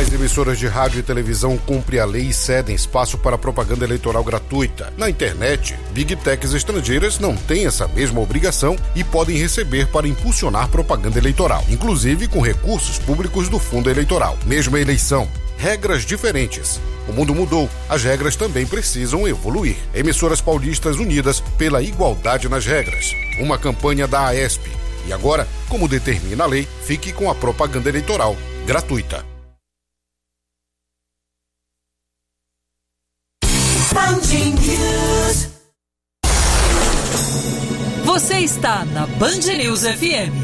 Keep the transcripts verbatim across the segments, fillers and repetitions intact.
Demais emissoras de rádio e televisão cumprem a lei e cedem espaço para propaganda eleitoral gratuita. Na internet, Big Techs estrangeiras não têm essa mesma obrigação e podem receber para impulsionar propaganda eleitoral, inclusive com recursos públicos do fundo eleitoral. Mesma eleição, regras diferentes. O mundo mudou, as regras também precisam evoluir. Emissoras paulistas unidas pela igualdade nas regras. Uma campanha da AESP. E agora, como determina a lei, fique com a propaganda eleitoral gratuita. Você está na Band News F M.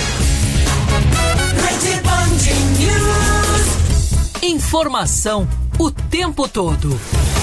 Rede Band News. Informação o tempo todo.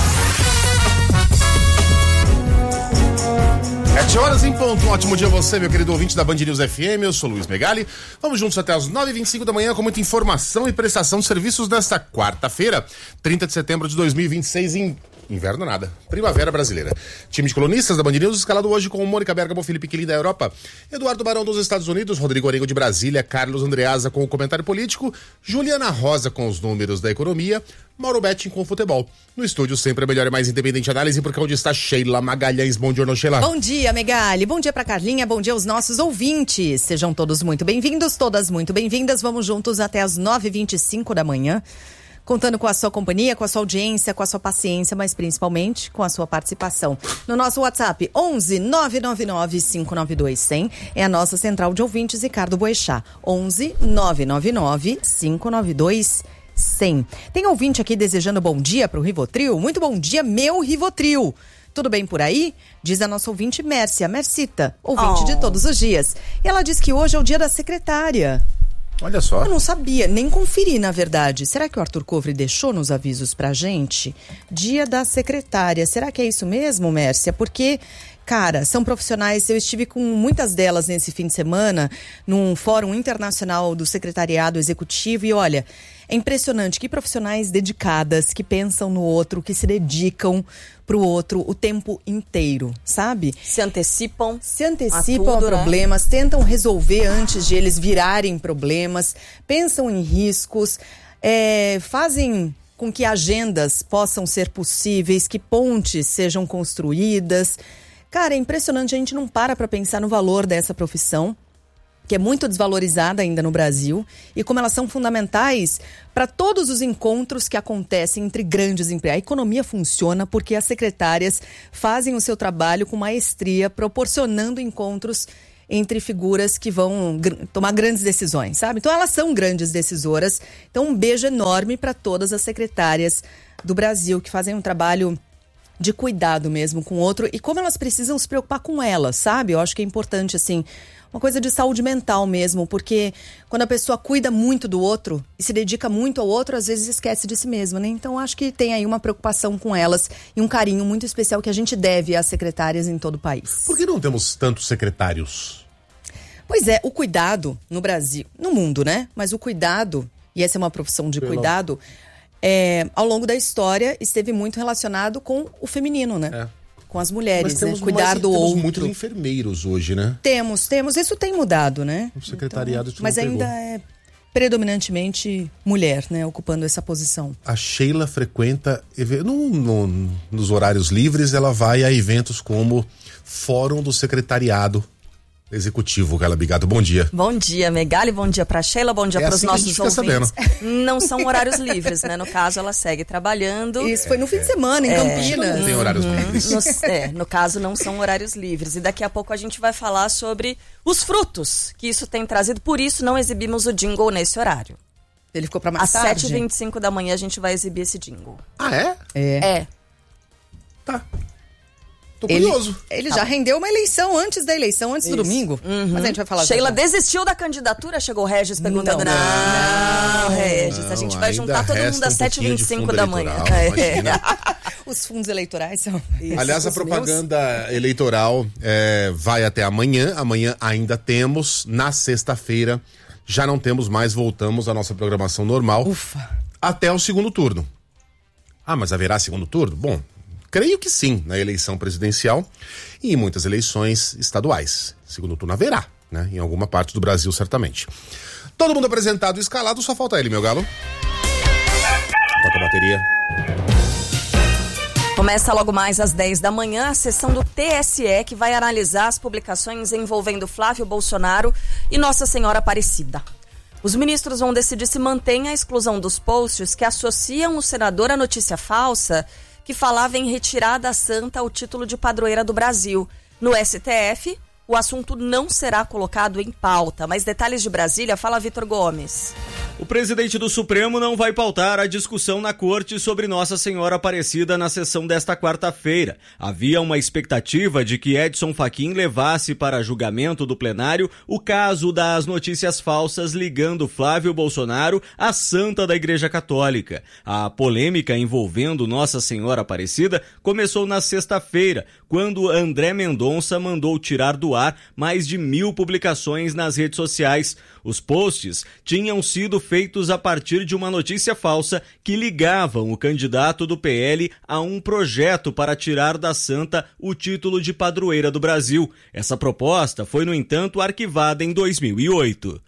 Sete horas em ponto. Um ótimo dia a você, meu querido ouvinte da Band News F M. Eu sou Luiz Megali. Vamos juntos até as nove e vinte e cinco da manhã com muita informação e prestação de serviços nesta quarta-feira, trinta de setembro de dois mil e vinte e seis, em inverno nada, primavera brasileira. Time de colunistas da Band News escalado hoje com Mônica Bergamo, Felipe Quilin da Europa, Eduardo Barão dos Estados Unidos, Rodrigo Orego de Brasília, Carlos Andreasa com o comentário político, Juliana Rosa com os números da economia, Mauro Betting com o futebol. No estúdio sempre a melhor e mais independente análise, porque onde está Sheila Magalhães. Bom dia, Sheila. Bom dia, Megali. Bom dia pra Carlinha, bom dia aos nossos ouvintes. Sejam todos muito bem-vindos, todas muito bem-vindas. Vamos juntos até as nove e vinte e cinco da manhã. Contando com a sua companhia, com a sua audiência, com a sua paciência, mas principalmente com a sua participação. No nosso WhatsApp, onze nove nove nove cinco nove dois zero zero, é a nossa central de ouvintes, Ricardo Boechat. onze nove nove nove cinco nove dois zero zero. Tem ouvinte aqui desejando bom dia para o Rivotril? Muito bom dia, meu Rivotril. Tudo bem por aí? Diz a nossa ouvinte Mércia, Mercita, ouvinte oh. de todos os dias. E ela diz que hoje é o dia da secretária. Olha só. Eu não sabia, nem conferi, na verdade. Será que o Arthur Covre deixou nos avisos pra gente? Dia da secretária. Será que é isso mesmo, Mércia? Porque, cara, são profissionais, eu estive com muitas delas nesse fim de semana, num fórum internacional do secretariado executivo, e olha, é impressionante, que profissionais dedicadas, que pensam no outro, que se dedicam pro outro o tempo inteiro, sabe? Se antecipam. Se antecipam a, tudo, a problemas, né? Tentam resolver antes de eles virarem problemas, pensam em riscos, é, fazem com que agendas possam ser possíveis, que pontes sejam construídas. Cara, é impressionante, a gente não para pra pensar no valor dessa profissão, que é muito desvalorizada ainda no Brasil, e como elas são fundamentais para todos os encontros que acontecem entre grandes empresas. A economia funciona porque as secretárias fazem o seu trabalho com maestria, proporcionando encontros entre figuras que vão gr- tomar grandes decisões, sabe? Então elas são grandes decisoras. Então um beijo enorme para todas as secretárias do Brasil que fazem um trabalho de cuidado mesmo com o outro, e como elas precisam se preocupar com elas, sabe? Eu acho que é importante, assim, uma coisa de saúde mental mesmo, porque quando a pessoa cuida muito do outro e se dedica muito ao outro, às vezes esquece de si mesma, né? Então acho que tem aí uma preocupação com elas e um carinho muito especial que a gente deve às secretárias em todo o país. Por que não temos tantos secretários? Pois é, o cuidado no Brasil, no mundo, né? Mas o cuidado, e essa é uma profissão de Pelo... cuidado, é, ao longo da história esteve muito relacionado com o feminino, né? É. Com as mulheres, né? Cuidar mais, do temos outro. Temos muitos enfermeiros hoje, né? Temos, temos. Isso tem mudado, né? O secretariado então, mas ainda é predominantemente mulher, né? Ocupando essa posição. A Sheila frequenta, no, no, nos horários livres, ela vai a eventos como Fórum do Secretariado Executivo. Carla Bigato, bom dia. Bom dia, Megali, bom dia pra Sheila, bom dia é pros assim nossos ouvintes. Sabendo. Não são horários livres, né? No caso, ela segue trabalhando. Isso foi no fim de semana, em é, Campinas. Não tem horários uhum. livres. No, é, no caso, não são horários livres. E daqui a pouco a gente vai falar sobre os frutos que isso tem trazido. Por isso, não exibimos o jingle nesse horário. Ele ficou pra mais Às tarde? Às sete e vinte e cinco da manhã a gente vai exibir esse jingle. Ah, é? É. É. Tá. Tô curioso. Ele, ele tá. já rendeu uma eleição antes da eleição, antes Isso. do domingo. Uhum. Mas a gente vai falar. Sheila desistiu da candidatura, chegou o Regis perguntando. Não, não, não Regis, não, a gente vai juntar todo mundo às um sete e vinte e cinco da manhã. É. Os fundos eleitorais são... Isso, aliás, a propaganda meus... eleitoral é, vai até amanhã. Amanhã ainda temos. Na sexta-feira já não temos mais, voltamos à nossa programação normal. Ufa. Até o segundo turno. Ah, mas haverá segundo turno? Bom, creio que sim, na eleição presidencial e em muitas eleições estaduais. Segundo turno haverá, né? Em alguma parte do Brasil, certamente. Todo mundo apresentado e escalado, só falta ele, meu galo. Toca a bateria. Começa logo mais às dez da manhã a sessão do T S E, que vai analisar as publicações envolvendo Flávio Bolsonaro e Nossa Senhora Aparecida. Os ministros vão decidir se mantém a exclusão dos posts que associam o senador à notícia falsa que falava em retirar da santa o título de padroeira do Brasil. No S T F, o assunto não será colocado em pauta. Mais detalhes de Brasília, fala Vitor Gomes. O presidente do Supremo não vai pautar a discussão na corte sobre Nossa Senhora Aparecida na sessão desta quarta-feira. Havia uma expectativa de que Edson Fachin levasse para julgamento do plenário o caso das notícias falsas ligando Flávio Bolsonaro à santa da Igreja Católica. A polêmica envolvendo Nossa Senhora Aparecida começou na sexta-feira, quando André Mendonça mandou tirar do ar mais de mil publicações nas redes sociais. Os posts tinham sido feitos a partir de uma notícia falsa que ligavam o candidato do P L a um projeto para tirar da santa o título de padroeira do Brasil. Essa proposta foi, no entanto, arquivada em dois mil e oito.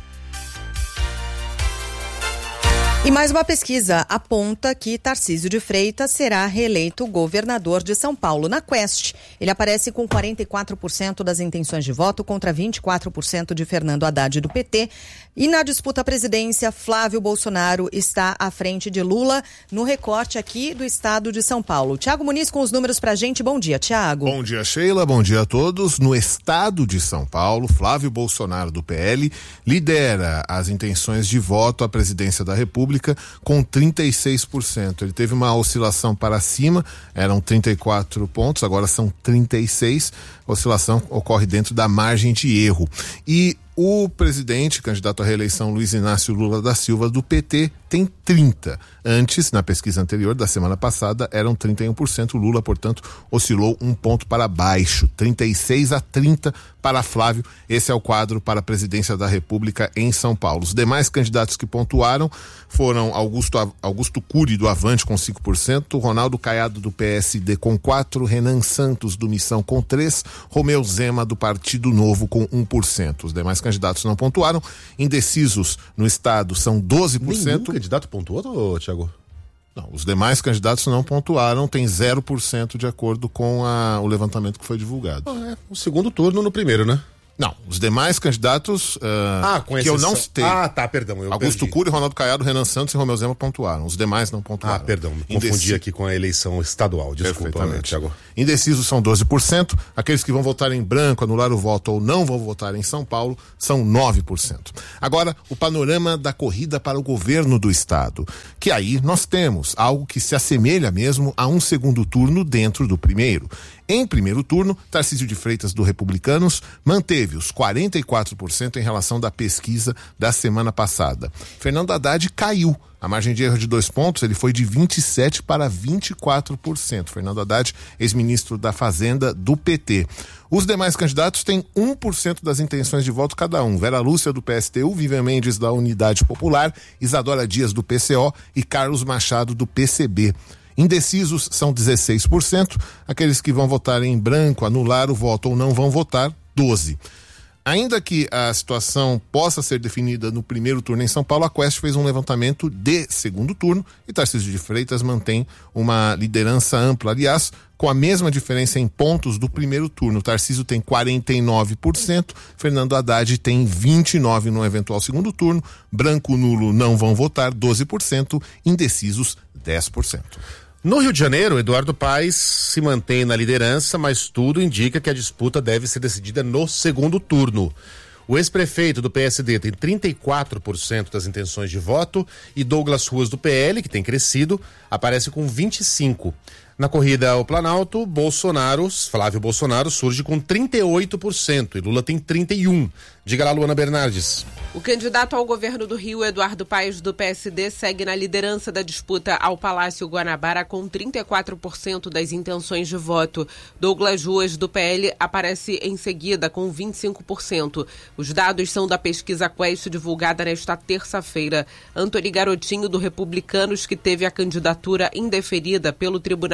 E mais uma pesquisa aponta que Tarcísio de Freitas será reeleito governador de São Paulo. Na Quest, ele aparece com quarenta e quatro por cento das intenções de voto contra vinte e quatro por cento de Fernando Haddad do P T. E na disputa à presidência, Flávio Bolsonaro está à frente de Lula no recorte aqui do estado de São Paulo. Tiago Muniz com os números pra gente. Bom dia, Tiago. Bom dia, Sheila. Bom dia a todos. No estado de São Paulo, Flávio Bolsonaro do P L lidera as intenções de voto à presidência da República com trinta e seis por cento. Ele teve uma oscilação para cima, eram trinta e quatro pontos, agora são trinta e seis. A oscilação ocorre dentro da margem de erro. E o presidente, candidato à reeleição, Luiz Inácio Lula da Silva, do P T, tem trinta. Antes, na pesquisa anterior, da semana passada, eram trinta e um por cento. Lula, portanto, oscilou um ponto para baixo. trinta e seis a trinta para Flávio. Esse é o quadro para a presidência da República em São Paulo. Os demais candidatos que pontuaram foram Augusto, Augusto Cury, do Avante, com cinco por cento, Ronaldo Caiado, do P S D, com quatro por cento, Renan Santos, do Missão, com três por cento, Romeu Zema, do Partido Novo, com um por cento. Os demais candidatos não pontuaram. Indecisos no estado são doze por cento. Nenhum candidato pontuou, Tiago? Não, os demais candidatos não pontuaram, tem zero por cento de acordo com a, o levantamento que foi divulgado. Ah, é. O segundo turno no primeiro, né? Não, os demais candidatos uh, ah, com que eu não citei. Ah, tá, perdão. Eu Augusto Cury, Ronaldo Caiado, Renan Santos e Romeu Zema pontuaram. Os demais não pontuaram. Ah, perdão, me confundi Indeci... aqui com a eleição estadual. Desculpa, Thiago. Indecisos são doze por cento. Aqueles que vão votar em branco, anular o voto ou não vão votar em São Paulo são nove por cento. Agora, o panorama da corrida para o governo do estado. Que aí nós temos algo que se assemelha mesmo a um segundo turno dentro do primeiro. Em primeiro turno, Tarcísio de Freitas, do Republicanos, manteve os quarenta e quatro por cento em relação da pesquisa da semana passada. Fernando Haddad caiu. A margem de erro de dois pontos, ele foi de vinte e sete para vinte e quatro por cento. Fernando Haddad, ex-ministro da Fazenda do P T. Os demais candidatos têm um por cento das intenções de voto cada um. Vera Lúcia, do P S T U, Vivian Mendes, da Unidade Popular, Isadora Dias, do P C O e Carlos Machado, do P C B. Indecisos são dezesseis por cento, aqueles que vão votar em branco, anular o voto ou não vão votar, doze por cento. Ainda que a situação possa ser definida no primeiro turno em São Paulo, a Quest fez um levantamento de segundo turno e Tarcísio de Freitas mantém uma liderança ampla, aliás, com a mesma diferença em pontos do primeiro turno. Tarcísio tem quarenta e nove por cento, Fernando Haddad tem vinte e nove por cento no eventual segundo turno, branco nulo não vão votar, doze por cento, indecisos dez por cento. No Rio de Janeiro, Eduardo Paes se mantém na liderança, mas tudo indica que a disputa deve ser decidida no segundo turno. O ex-prefeito do P S D tem trinta e quatro por cento das intenções de voto e Douglas Ruas, do P L, que tem crescido, aparece com vinte e cinco por cento. Na corrida ao Planalto, Bolsonaro, Flávio Bolsonaro, surge com trinta e oito por cento e Lula tem trinta e um por cento. Diga lá, Luana Bernardes. O candidato ao governo do Rio, Eduardo Paes, do P S D, segue na liderança da disputa ao Palácio Guanabara com trinta e quatro por cento das intenções de voto. Douglas Ruas, do P L, aparece em seguida com vinte e cinco por cento. Os dados são da pesquisa Quest divulgada nesta terça-feira. Antony Garotinho, do Republicanos, que teve a candidatura indeferida pelo Tribunal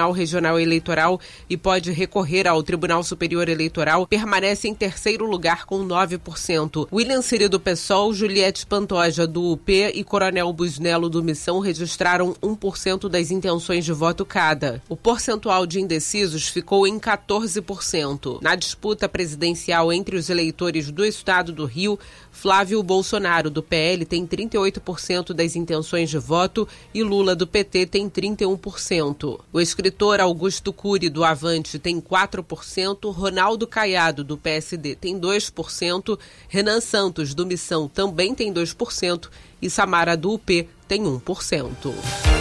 Tribunal Regional Eleitoral e pode recorrer ao Tribunal Superior Eleitoral, permanece em terceiro lugar com nove por cento. William Siri do PSOL, Juliette Pantoja do U P e Coronel Busnello do Missão registraram um por cento das intenções de voto cada. O percentual de indecisos ficou em quatorze por cento. Na disputa presidencial entre os eleitores do estado do Rio, Flávio Bolsonaro do P L tem trinta e oito por cento das intenções de voto e Lula do P T tem trinta e um por cento. O escritor Augusto Cury do Avante tem quatro por cento, Ronaldo Caiado do P S D tem dois por cento, Renan Santos do Missão também tem dois por cento e Samara do U P tem um por cento.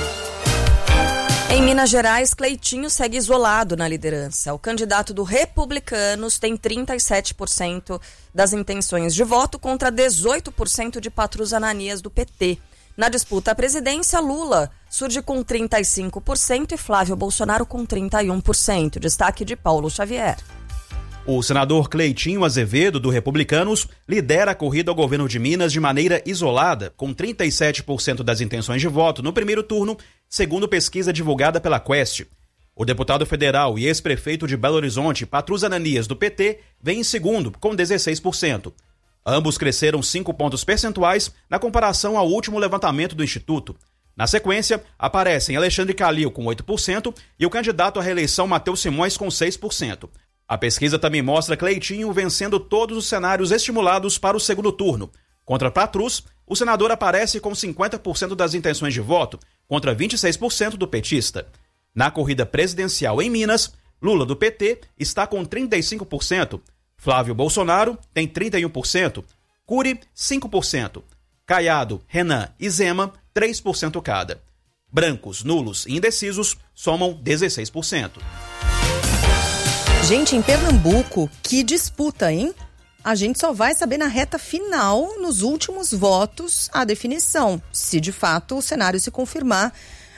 Em Minas Gerais, Cleitinho segue isolado na liderança. O candidato do Republicanos tem trinta e sete por cento das intenções de voto contra dezoito por cento de Patrus Ananias do P T. Na disputa à presidência, Lula surge com trinta e cinco por cento e Flávio Bolsonaro com trinta e um por cento. Destaque de Paulo Xavier. O senador Cleitinho Azevedo, do Republicanos, lidera a corrida ao governo de Minas de maneira isolada, com trinta e sete por cento das intenções de voto no primeiro turno, segundo pesquisa divulgada pela Quest. O deputado federal e ex-prefeito de Belo Horizonte, Patrus Ananias, do P T, vem em segundo, com dezesseis por cento. Ambos cresceram cinco pontos percentuais na comparação ao último levantamento do Instituto. Na sequência, aparecem Alexandre Calil com oito por cento e o candidato à reeleição Matheus Simões com seis por cento. A pesquisa também mostra Cleitinho vencendo todos os cenários estimulados para o segundo turno. Contra Patrus, o senador aparece com cinquenta por cento das intenções de voto, contra vinte e seis por cento do petista. Na corrida presidencial em Minas, Lula do P T está com trinta e cinco por cento, Flávio Bolsonaro tem trinta e um por cento, Cury cinco por cento, Caiado, Renan e Zema três por cento cada. Brancos, nulos e indecisos somam dezesseis por cento. Gente, em Pernambuco, que disputa, hein? A gente só vai saber na reta final, nos últimos votos, a definição, se de fato o cenário se confirmar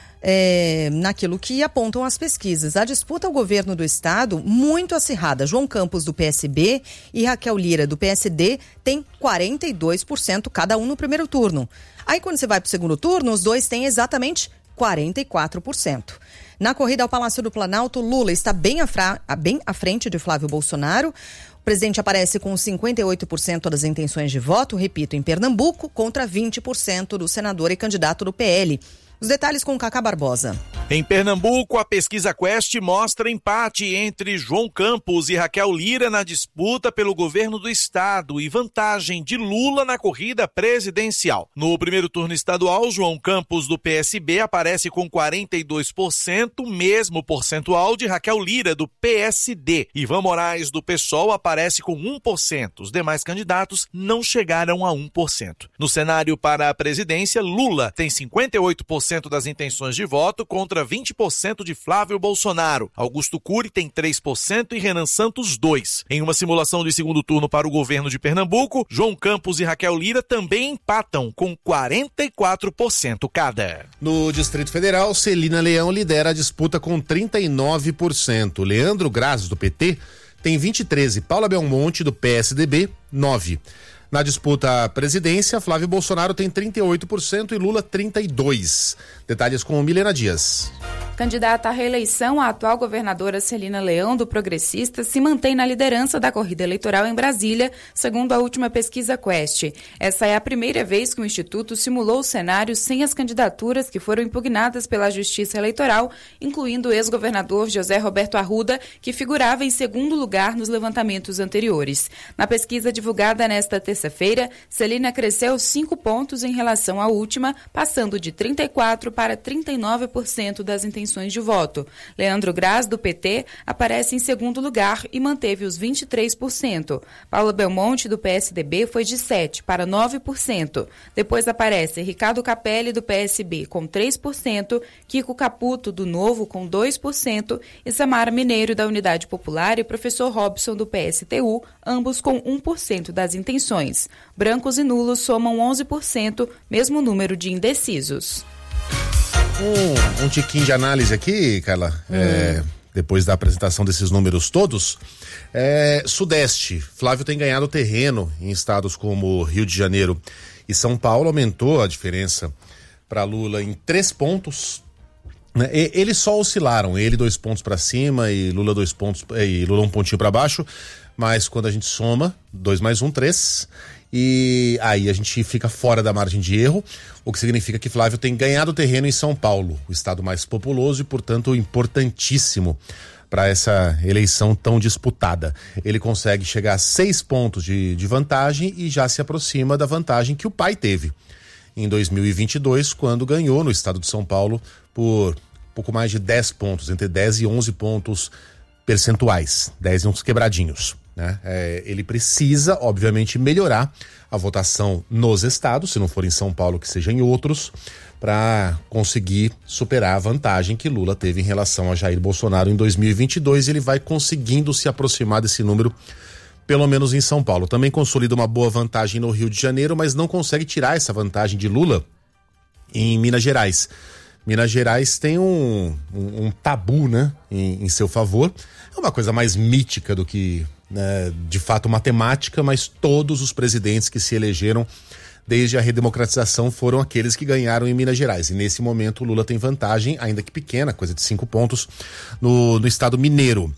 é, naquilo que apontam as pesquisas. A disputa ao governo do estado, muito acirrada. João Campos, do P S B, e Raquel Lira, do P S D, tem quarenta e dois por cento cada um no primeiro turno. Aí, quando você vai para o segundo turno, os dois têm exatamente quarenta e quatro por cento. Na corrida ao Palácio do Planalto, Lula está bem à, fra... bem à frente de Flávio Bolsonaro. O presidente aparece com cinquenta e oito por cento das intenções de voto, repito, em Pernambuco, contra vinte por cento do senador e candidato do P L. Os detalhes com Cacá Barbosa. Em Pernambuco, a pesquisa Quest mostra empate entre João Campos e Raquel Lira na disputa pelo governo do estado e vantagem de Lula na corrida presidencial. No primeiro turno estadual, João Campos, do P S B, aparece com quarenta e dois por cento, mesmo percentual de Raquel Lira, do P S D. Ivan Moraes, do PSOL, aparece com um por cento. Os demais candidatos não chegaram a um por cento. No cenário para a presidência, Lula tem cinquenta e oito por cento das intenções de voto contra vinte por cento de Flávio Bolsonaro. Augusto Cury tem três por cento e Renan Santos dois por cento. Em uma simulação de segundo turno para o governo de Pernambuco, João Campos e Raquel Lira também empatam com quarenta e quatro por cento cada. No Distrito Federal, Celina Leão lidera a disputa com trinta e nove por cento. Leandro Graz, do P T, tem vinte e três por cento. Paula Belmonte, do P S D B, nove por cento. Na disputa à presidência, Flávio Bolsonaro tem trinta e oito por cento e Lula trinta e dois por cento. Detalhes com Milena Dias. Candidata à reeleição, a atual governadora Celina Leão, do Progressista, se mantém na liderança da corrida eleitoral em Brasília, segundo a última pesquisa Quest. Essa é a primeira vez que o Instituto simulou o cenário sem as candidaturas que foram impugnadas pela Justiça Eleitoral, incluindo o ex-governador José Roberto Arruda, que figurava em segundo lugar nos levantamentos anteriores. Na pesquisa divulgada nesta terça-feira, Celina cresceu cinco pontos em relação à última, passando de trinta e quatro por cento para trinta e nove por cento das intenções de voto. Leandro Graz, do P T, aparece em segundo lugar e manteve os vinte e três por cento. Paula Belmonte, do P S D B, foi de sete por cento para nove por cento. Depois aparece Ricardo Capelli, do P S B, com três por cento, Kiko Caputo, do Novo, com dois por cento, e Samara Mineiro, da Unidade Popular, e professor Robson, do P S T U, ambos com um por cento das intenções. Brancos e nulos somam onze por cento, mesmo número de indecisos. Um, um tiquinho de análise aqui, Carla, hum. é, depois da apresentação desses números todos. É, Sudeste, Flávio tem ganhado terreno em estados como Rio de Janeiro e São Paulo, aumentou a diferença para Lula em três pontos. Né? E, eles só oscilaram, ele dois pontos para cima e Lula dois pontos, e Lula um pontinho para baixo, mas quando a gente soma, dois mais um, três, e aí a gente fica fora da margem de erro, o que significa que Flávio tem ganhado terreno em São Paulo, o estado mais populoso e, portanto, importantíssimo para essa eleição tão disputada. Ele consegue chegar a seis pontos de, de vantagem e já se aproxima da vantagem que o pai teve em dois mil e vinte e dois, quando ganhou no estado de São Paulo por pouco mais de dez pontos, entre dez e onze pontos percentuais, dez e uns quebradinhos. Né? É, ele precisa, obviamente, melhorar a votação nos estados, se não for em São Paulo, que seja em outros, para conseguir superar a vantagem que Lula teve em relação a Jair Bolsonaro em dois mil e vinte e dois. Ele vai conseguindo se aproximar desse número, pelo menos em São Paulo. Também consolida uma boa vantagem no Rio de Janeiro, mas não consegue tirar essa vantagem de Lula em Minas Gerais. Minas Gerais tem um, um, um tabu, né, em, em seu favor. É uma coisa mais mítica do que, né, de fato, matemática, mas todos os presidentes que se elegeram desde a redemocratização foram aqueles que ganharam em Minas Gerais. E nesse momento o Lula tem vantagem, ainda que pequena, coisa de cinco pontos, no, no estado mineiro.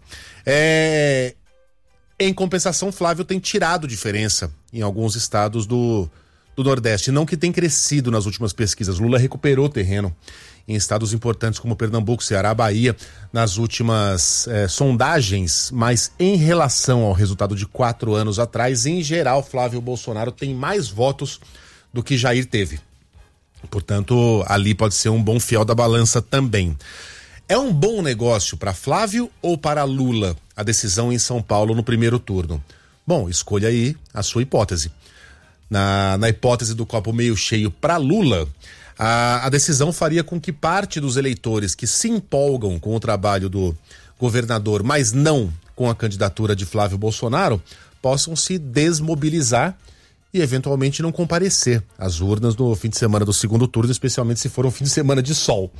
É... Em compensação, Flávio tem tirado diferença em alguns estados do, do Nordeste. Não que tem crescido nas últimas pesquisas. Lula recuperou terreno em estados importantes como Pernambuco, Ceará, Bahia, nas últimas eh, sondagens, mas em relação ao resultado de quatro anos atrás, em geral, Flávio Bolsonaro tem mais votos do que Jair teve. Portanto, ali pode ser um bom fiel da balança também. É um bom negócio para Flávio ou para Lula a decisão em São Paulo no primeiro turno? Bom, escolha aí a sua hipótese. Na, na hipótese do copo meio cheio para Lula, a, a decisão faria com que parte dos eleitores que se empolgam com o trabalho do governador, mas não com a candidatura de Flávio Bolsonaro, possam se desmobilizar e eventualmente não comparecer às urnas no fim de semana do segundo turno, especialmente se for um fim de semana de sol.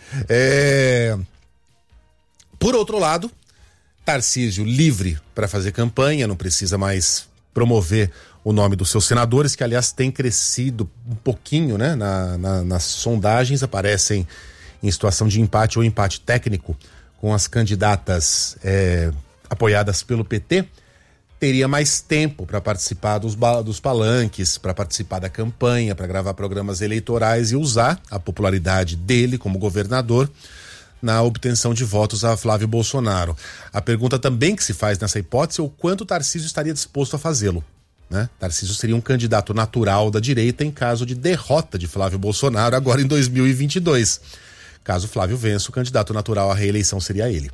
É... Por outro lado, Tarcísio livre para fazer campanha, não precisa mais promover o nome dos seus senadores, que aliás tem crescido um pouquinho, né? Na, na, nas sondagens aparecem em situação de empate ou empate técnico com as candidatas é, apoiadas pelo P T. Teria mais tempo para participar dos, dos palanques, para participar da campanha, para gravar programas eleitorais e usar a popularidade dele como governador na obtenção de votos a Flávio Bolsonaro. A pergunta também que se faz nessa hipótese é o quanto Tarcísio estaria disposto a fazê-lo. Né? Tarcísio seria um candidato natural da direita em caso de derrota de Flávio Bolsonaro agora em dois mil e vinte e dois. Caso Flávio vença, o candidato natural à reeleição seria ele.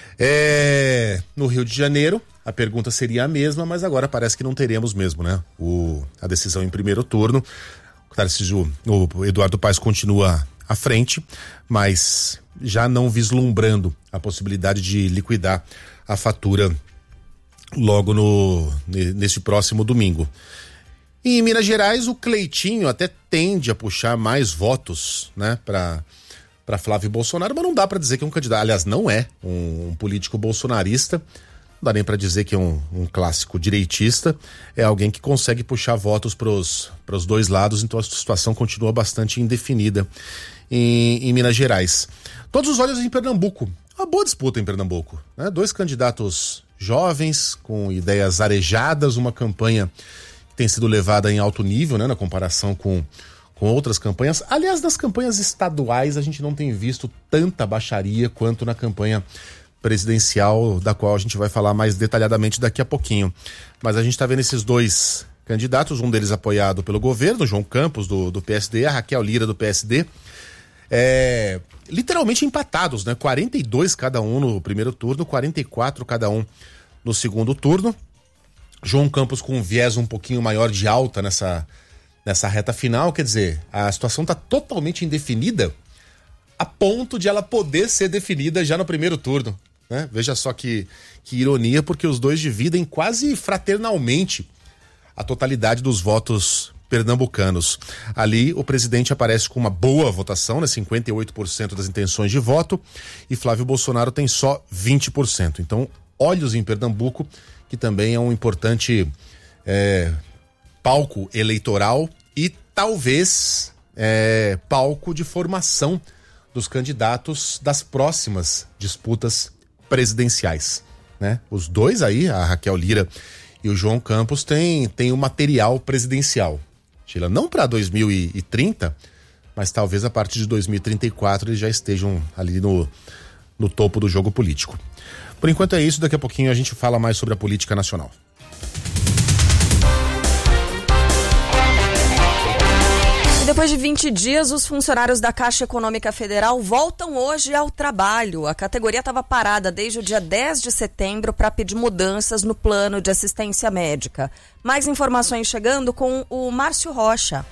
É... No Rio de Janeiro, a pergunta seria a mesma, mas agora parece que não teremos mesmo, né? O... A decisão em primeiro turno. O Tarcísio, o Eduardo Paes continua à frente, mas já não vislumbrando a possibilidade de liquidar a fatura logo no, nesse próximo domingo. E em Minas Gerais, o Cleitinho até tende a puxar mais votos, né, para para Flávio Bolsonaro, mas não dá para dizer que é um candidato, aliás, não é um, um político bolsonarista, não dá nem para dizer que é um, um clássico direitista, é alguém que consegue puxar votos para os dois lados, então a situação continua bastante indefinida em, em Minas Gerais. Todos os olhos em Pernambuco, uma boa disputa em Pernambuco, né? Dois candidatos jovens, com ideias arejadas, uma campanha que tem sido levada em alto nível, né, na comparação com, com outras campanhas. Aliás, nas campanhas estaduais a gente não tem visto tanta baixaria quanto na campanha presidencial, da qual a gente vai falar mais detalhadamente daqui a pouquinho. Mas a gente está vendo esses dois candidatos, um deles apoiado pelo governo, João Campos, do, do P S D, a Raquel Lira, do P S D, é, literalmente empatados, né? quarenta e dois cada um no primeiro turno, quarenta e quatro cada um no segundo turno. João Campos com um viés um pouquinho maior de alta nessa, nessa reta final, quer dizer, a situação está totalmente indefinida a ponto de ela poder ser definida já no primeiro turno, né? Veja só que, que ironia, porque os dois dividem quase fraternalmente a totalidade dos votos pernambucanos. Ali o presidente aparece com uma boa votação, né? cinquenta e oito por cento das intenções de voto, e Flávio Bolsonaro tem só vinte por cento. Então, olhos em Pernambuco, que também é um importante é, palco eleitoral e talvez é, palco de formação dos candidatos das próximas disputas presidenciais, né? Os dois aí, a Raquel Lira e o João Campos, têm, têm o material presidencial. Sheila, não para dois mil e trinta, mas talvez a partir de dois mil e trinta e quatro eles já estejam ali no, no topo do jogo político. Por enquanto é isso, daqui a pouquinho a gente fala mais sobre a política nacional. Depois de vinte dias, os funcionários da Caixa Econômica Federal voltam hoje ao trabalho. A categoria estava parada desde o dia dez de setembro para pedir mudanças no plano de assistência médica. Mais informações chegando com o Márcio Rocha.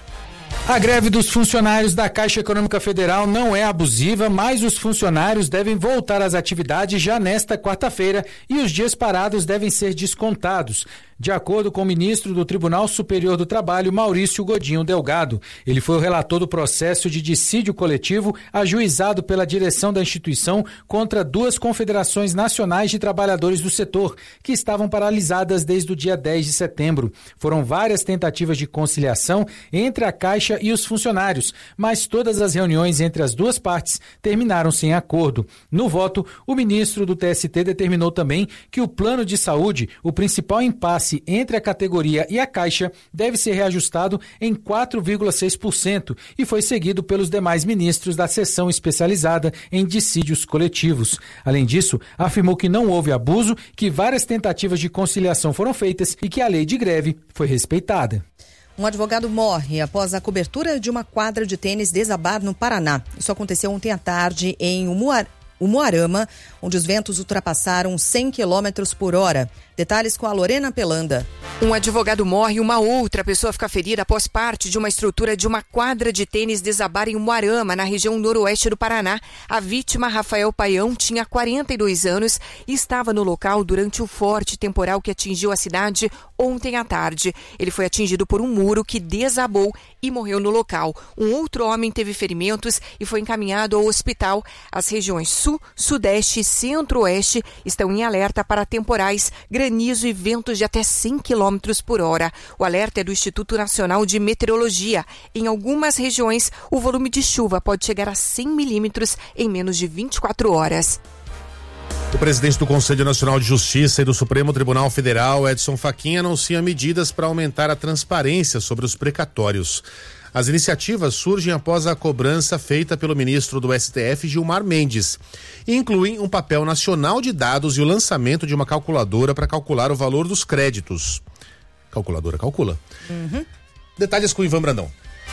A greve dos funcionários da Caixa Econômica Federal não é abusiva, mas os funcionários devem voltar às atividades já nesta quarta-feira e os dias parados devem ser descontados. De acordo com o ministro do Tribunal Superior do Trabalho, Maurício Godinho Delgado. Ele foi o relator do processo de dissídio coletivo ajuizado pela direção da instituição contra duas confederações nacionais de trabalhadores do setor, que estavam paralisadas desde o dia dez de setembro. Foram várias tentativas de conciliação entre a Caixa e os funcionários, mas todas as reuniões entre as duas partes terminaram sem acordo. No voto, o ministro do T S T determinou também que o plano de saúde, o principal impasse entre a categoria e a Caixa, deve ser reajustado em quatro vírgula seis por cento e foi seguido pelos demais ministros da seção especializada em dissídios coletivos. Além disso, afirmou que não houve abuso, que várias tentativas de conciliação foram feitas e que a lei de greve foi respeitada. Um advogado morre após a cobertura de uma quadra de tênis desabar no Paraná. Isso aconteceu ontem à tarde em Umuarama, onde os ventos ultrapassaram cem quilômetros por hora. Detalhes com a Lorena Pelanda. Um advogado morre e uma outra pessoa fica ferida após parte de uma estrutura de uma quadra de tênis desabar em Umuarama, na região noroeste do Paraná. A vítima, Rafael Paião, tinha quarenta e dois anos e estava no local durante o forte temporal que atingiu a cidade ontem à tarde. Ele foi atingido por um muro que desabou e morreu no local. Um outro homem teve ferimentos e foi encaminhado ao hospital. As regiões sul, sudeste e centro-oeste estão em alerta para temporais, granizo e ventos de até cem quilômetros por hora. O alerta é do Instituto Nacional de Meteorologia. Em algumas regiões, o volume de chuva pode chegar a cem milímetros em menos de vinte e quatro horas. O presidente do Conselho Nacional de Justiça e do Supremo Tribunal Federal, Edson Fachin, anuncia medidas para aumentar a transparência sobre os precatórios. As iniciativas surgem após a cobrança feita pelo ministro do S T F, Gilmar Mendes, e incluem um papel nacional de dados e o lançamento de uma calculadora para calcular o valor dos créditos. Calculadora calcula. Uhum. Detalhes com o Ivan Brandão.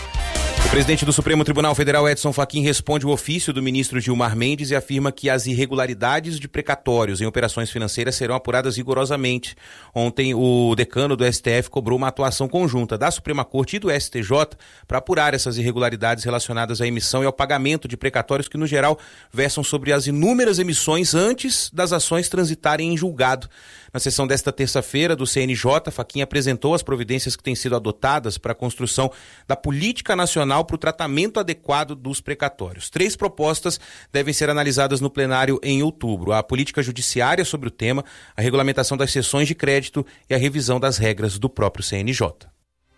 O presidente do Supremo Tribunal Federal, Edson Fachin, responde o ofício do ministro Gilmar Mendes e afirma que as irregularidades de precatórios em operações financeiras serão apuradas rigorosamente. Ontem, o decano do S T F cobrou uma atuação conjunta da Suprema Corte e do S T J para apurar essas irregularidades relacionadas à emissão e ao pagamento de precatórios que, no geral, versam sobre as inúmeras emissões antes das ações transitarem em julgado. Na sessão desta terça-feira do C N J, Fachin apresentou as providências que têm sido adotadas para a construção da política nacional para o tratamento adequado dos precatórios. Três propostas devem ser analisadas no plenário em outubro: a política judiciária sobre o tema, a regulamentação das cessões de crédito e a revisão das regras do próprio C N J.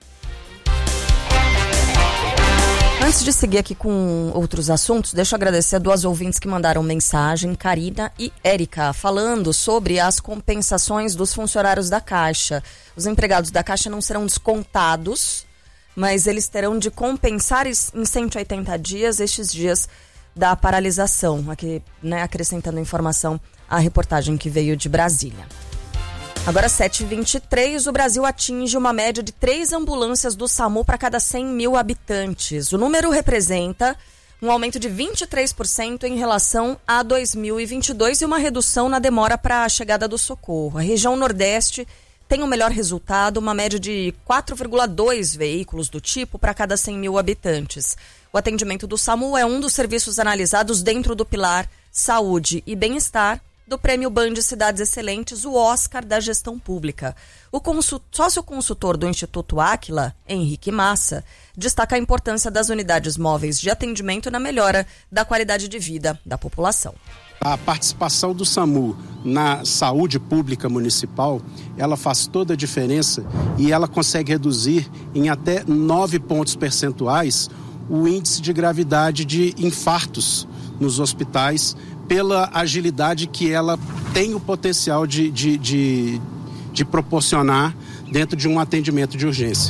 Antes de seguir aqui com outros assuntos, deixa eu agradecer a duas ouvintes que mandaram mensagem, Karina e Érica, falando sobre as compensações dos funcionários da Caixa. Os empregados da Caixa não serão descontados, mas eles terão de compensar em cento e oitenta dias estes dias da paralisação. Aqui, né, acrescentando informação à reportagem que veio de Brasília. Agora, sete e vinte e três, o Brasil atinge uma média de três ambulâncias do SAMU para cada cem mil habitantes. O número representa um aumento de vinte e três por cento em relação a dois mil e vinte e dois e uma redução na demora para a chegada do socorro. A região Nordeste tem o melhor resultado, uma média de quatro vírgula dois veículos do tipo para cada cem mil habitantes. O atendimento do SAMU é um dos serviços analisados dentro do pilar Saúde e Bem-Estar do Prêmio Band Cidades Excelentes, o Oscar da Gestão Pública. O consul... sócio-consultor do Instituto Áquila, Henrique Massa, destaca a importância das unidades móveis de atendimento na melhora da qualidade de vida da população. A participação do SAMU na saúde pública municipal, ela faz toda a diferença e ela consegue reduzir em até nove pontos percentuais o índice de gravidade de infartos nos hospitais, pela agilidade que ela tem o potencial de, de, de, de proporcionar dentro de um atendimento de urgência.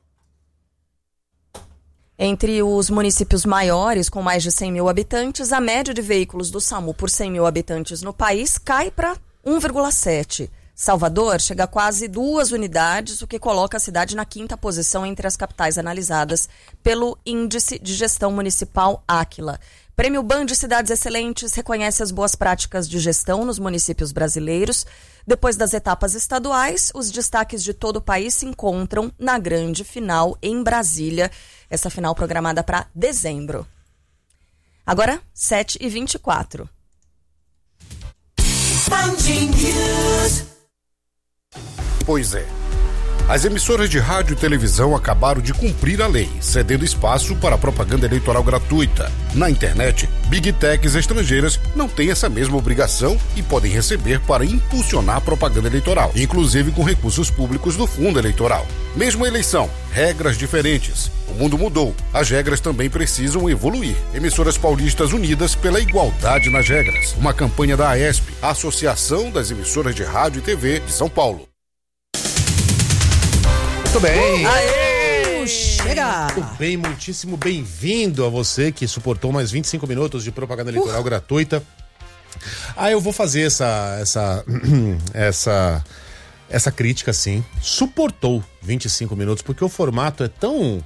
Entre os municípios maiores, com mais de cem mil habitantes, a média de veículos do SAMU por cem mil habitantes no país cai para um vírgula sete. Salvador chega a quase duas unidades, o que coloca a cidade na quinta posição entre as capitais analisadas pelo Índice de Gestão Municipal Áquila. Prêmio Band de Cidades Excelentes reconhece as boas práticas de gestão nos municípios brasileiros. Depois das etapas estaduais, os destaques de todo o país se encontram na grande final em Brasília. Essa final programada para dezembro. Agora, sete e vinte e quatro. Pois é. As emissoras de rádio e televisão acabaram de cumprir a lei, cedendo espaço para propaganda eleitoral gratuita. Na internet, Big Techs estrangeiras não têm essa mesma obrigação e podem receber para impulsionar propaganda eleitoral, inclusive com recursos públicos do fundo eleitoral. Mesma eleição, regras diferentes. O mundo mudou, as regras também precisam evoluir. Emissoras paulistas unidas pela igualdade nas regras. Uma campanha da AESP, a Associação das Emissoras de Rádio e T V de São Paulo. Muito bem. Aê! Chega! Muito bem, muitíssimo bem-vindo a você que suportou mais vinte e cinco minutos de propaganda eleitoral uh. gratuita. Ah, eu vou fazer essa essa essa essa crítica, sim. Suportou vinte e cinco minutos, porque o formato é tão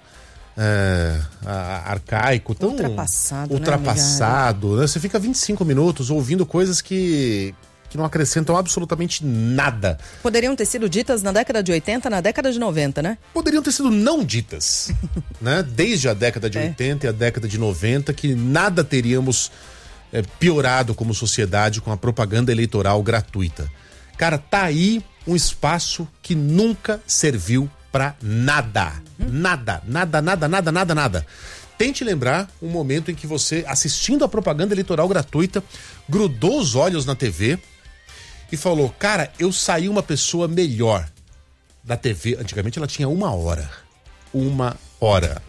é, arcaico, tão ultrapassado, ultrapassado, né? Você fica vinte e cinco minutos ouvindo coisas que que não acrescentam absolutamente nada. Poderiam ter sido ditas na década de oitenta, na década de noventa, né? Poderiam ter sido não ditas, né? Desde a década de é. oitenta e a década de noventa, que nada teríamos é, piorado como sociedade com a propaganda eleitoral gratuita. Cara, tá aí um espaço que nunca serviu pra nada. Hum. Nada, nada, nada, nada, nada, nada. Tente lembrar um momento em que você, assistindo a propaganda eleitoral gratuita, grudou os olhos na T V e falou, cara, eu saí uma pessoa melhor da T V. Antigamente ela tinha uma hora. Uma hora.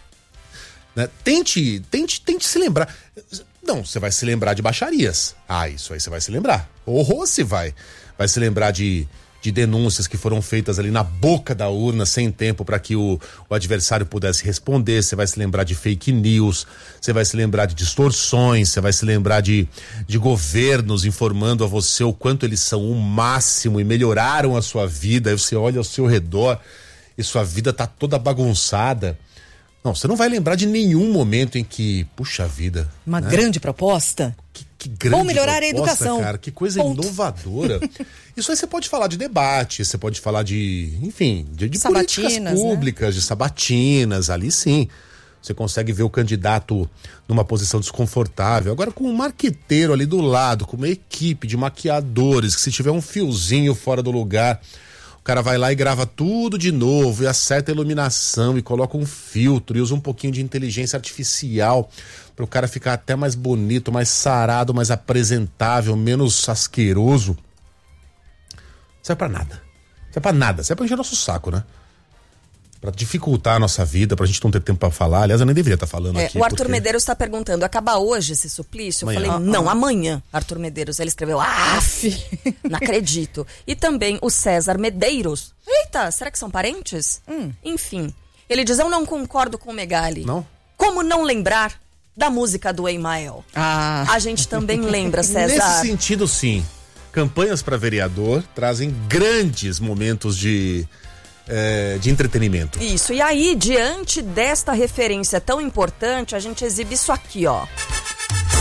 Né? Tente, tente, tente se lembrar. Não, você vai se lembrar de baixarias. Ah, isso aí você vai se lembrar. Ou você vai. Vai se lembrar de, de denúncias que foram feitas ali na boca da urna, sem tempo para que o, o adversário pudesse responder. Você vai se lembrar de fake news, você vai se lembrar de distorções, você vai se lembrar de, de governos informando a você o quanto eles são o máximo e melhoraram a sua vida. Aí você olha ao seu redor e sua vida tá toda bagunçada. Não, você não vai lembrar de nenhum momento em que, puxa vida. Uma né? grande proposta. Que, que grande Vou melhorar proposta, a educação. Cara, que coisa Ponto. inovadora. Isso aí você pode falar de debate, você pode falar de, enfim, de, de políticas públicas, né? De sabatinas, ali sim. Você consegue ver o candidato numa posição desconfortável. Agora com um marqueteiro ali do lado, com uma equipe de maquiadores, que se tiver um fiozinho fora do lugar, o cara vai lá e grava tudo de novo, e acerta a iluminação, e coloca um filtro, e usa um pouquinho de inteligência artificial para o cara ficar até mais bonito, mais sarado, mais apresentável, menos asqueroso. Não serve pra nada. Não serve pra nada. Serve pra encher nosso saco, né? Pra dificultar a nossa vida, pra gente não ter tempo pra falar. Aliás, eu nem deveria estar falando é, aqui. O Arthur porque... Medeiros está perguntando, acaba hoje esse suplício? Amanhã. Eu falei, Ah, não, ah. amanhã. Arthur Medeiros, ele escreveu, af, não acredito. E também o César Medeiros. Eita, será que são parentes? Hum. Enfim, ele diz, eu não concordo com o Megali. Não? Como não lembrar da música do Emael? Ah. A gente também lembra, César. Nesse sentido, sim. Campanhas para vereador trazem grandes momentos de... É, de entretenimento. Isso, e aí, diante desta referência tão importante, a gente exibe isso aqui, ó.